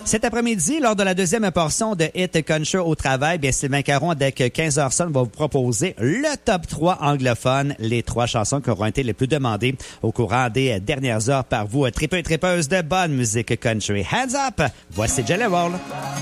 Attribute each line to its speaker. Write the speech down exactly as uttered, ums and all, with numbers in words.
Speaker 1: Cet après-midi, lors de la deuxième portion de Hit Country au travail, bien Sylvain Caron, dès que quinze heures sonne, va vous proposer le top trois anglophone, les trois chansons qui auront été les plus demandées au courant des dernières heures par vous, tripeux et tripeuses de bonne musique country. Hands up! Voici Jelly Roll.